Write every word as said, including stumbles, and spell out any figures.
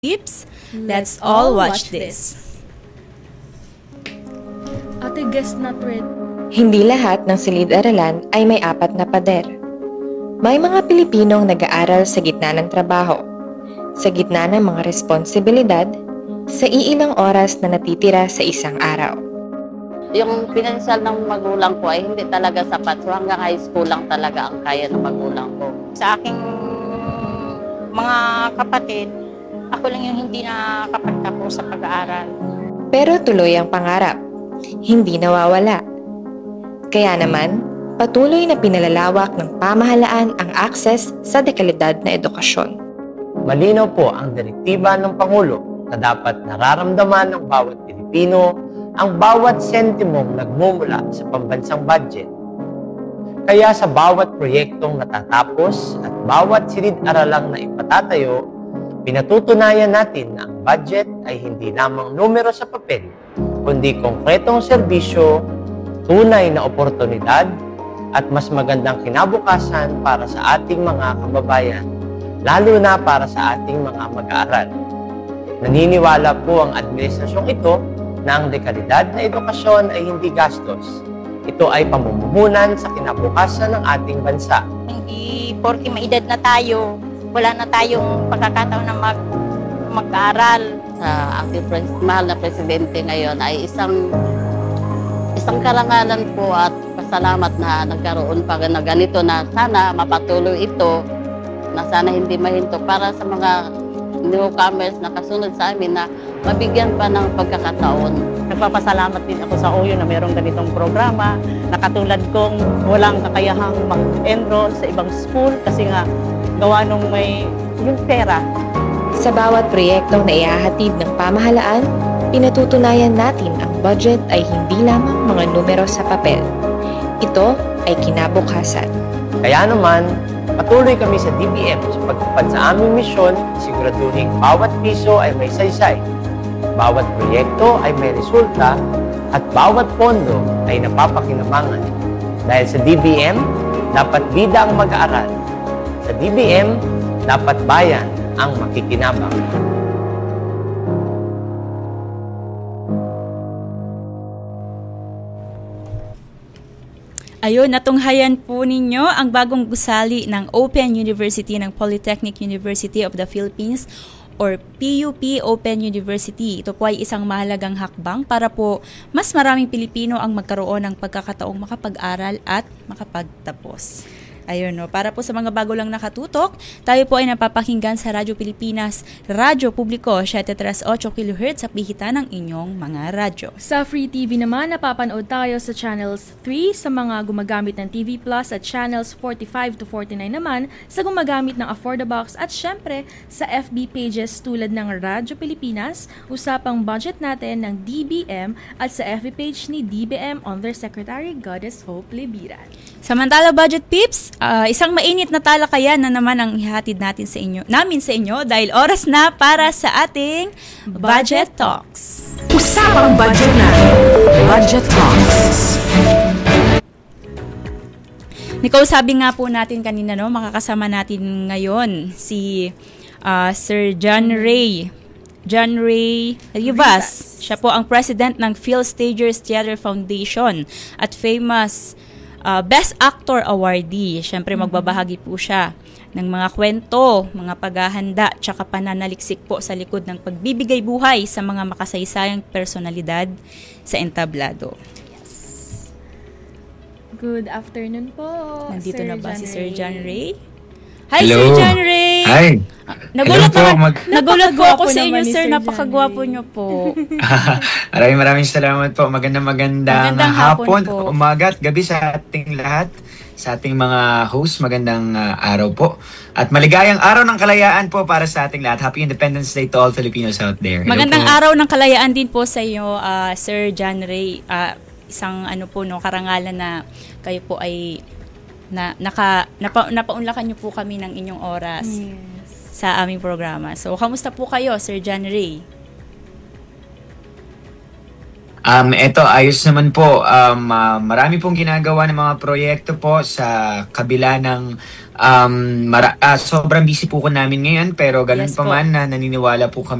Peeps, let's all watch this. Ate, guess not red. Hindi lahat ng silid-aralan ay may apat na pader. May mga Pilipinong nag-aaral sa gitna ng trabaho, sa gitna ng mga responsibilidad, sa iilang oras na natitira sa isang araw. Yung financial ng magulang ko ay hindi talaga sapat. So hanggang high school lang talaga ang kaya ng magulang ko. Sa aking mga kapatid, ako lang yung hindi nakapagtapos sa pag-aaral. Pero tuloy ang pangarap, hindi nawawala. Kaya naman, patuloy na pinalalawak ng pamahalaan ang akses sa dekalidad na edukasyon. Malinaw po ang direktiba ng Pangulo na dapat nararamdaman ng bawat Pilipino ang bawat sentimong nagmumula sa pambansang budget. Kaya sa bawat proyektong natatapos at bawat silid-aralang na ipatatayo, pinatutunayan natin na ang budget ay hindi lamang numero sa papel, kundi konkretong serbisyo, tunay na oportunidad, at mas magandang kinabukasan para sa ating mga kababayan, lalo na para sa ating mga mag-aaral. Naniniwala po ang administrasyong ito na ang dekalidad na edukasyon ay hindi gastos. Ito ay pamumuhunan sa kinabukasan ng ating bansa. Hindi porke may edad na tayo, wala na tayong pagkakataon na mag, mag-aaral. Sa aking pres- mahal na presidente ngayon ay isang isang karangalan po at pasalamat na nagkaroon pa na ganito na sana mapatuloy ito, na sana hindi mahinto para sa mga newcomers na kasunod sa amin na mabigyan pa ng pagkakataon. Nagpapasalamat din ako sa O Y O na mayroong ganitong programa na katulad kong walang kakayahang mag-enroll sa ibang school kasi nga gawa nung may yung pera. Sa bawat proyektong na ihahatid ng pamahalaan, pinatutunayan natin ang budget ay hindi lamang mga numero sa papel. Ito ay kinabukasan. Kaya naman, patuloy kami sa D B M sa pagtupad sa aming misyon, siguraduhin bawat piso ay may saysay, bawat proyekto ay may resulta, at bawat pondo ay napapakinabangan. Dahil sa D B M, dapat bida ang mag-aaral. Sa D B M, dapat bayan ang makikinabang. Ayun, natunghayan po ninyo ang bagong gusali ng Open University ng Polytechnic University of the Philippines or P U P Open University. Ito po ay isang mahalagang hakbang para po mas maraming Pilipino ang magkaroon ng pagkakataong makapag-aral at makapagtapos. Ayun, no. Para po sa mga bago lang nakatutok, tayo po ay napapakinggan sa Radyo Pilipinas, Radyo Publiko, seven thirty-eight kilohertz sa pihitan ng inyong mga radyo. Sa Free T V naman, napapanood tayo sa Channels three sa mga gumagamit ng T V Plus at Channels forty-five to forty-nine naman sa gumagamit ng Affordabox at syempre sa F B pages tulad ng Radyo Pilipinas, usapang budget natin ng D B M at sa F B page ni D B M Undersecretary Goddess Hope Lebiran. Samantala, Budget Peeps, uh, isang mainit na talakayan na naman ang ihatid natin sa inyo, namin sa inyo dahil oras na para sa ating Budget Talks. Usapang budget na, Budget Talks. Nicole, sabi nga po natin kanina, no, makakasama natin ngayon si uh, Sir John Ray. John Ray Rivas. Siya po ang president ng Phil Stagers Theater Foundation at famous Uh, Best Actor Awardee. Siyempre, magbabahagi po siya ng mga kwento, mga paghahanda, tsaka pananaliksik po sa likod ng pagbibigay buhay sa mga makasaysayang personalidad sa entablado. Yes. Good afternoon po, Nandito Sir na ba John si Sir Ray? John Ray? Hi, Hello. Sir John Ray! Hi! Nagulat, Hello po, naman, mag- nagulat po ako Napakagwapo sa inyo, naman ni sir. Sir Napakagwapo John Ray. nyo po. Maraming maraming salamat po. Magandang magandang, Magandang hapon hapon, po. umaga at gabi sa ating lahat. Sa ating mga hosts, magandang uh, araw po. At maligayang araw ng kalayaan po para sa ating lahat. Happy Independence Day to all Filipinos out there. Hello Magandang po. araw ng kalayaan din po sa inyo, uh, Sir John Ray. Uh, isang ano po, no, karangalan na kayo po ay na naka napa, napaunlakan niyo po kami ng inyong oras Yes. sa aming programa. So, kamusta po kayo, Sir John Ray? Um, eto, ayos naman po. Um, ah, marami pong ginagawa ng mga proyekto po sa kabila ng um, mara- ah, sobrang busy po ko namin ngayon pero ganun Yes pa po. man na naniniwala po kami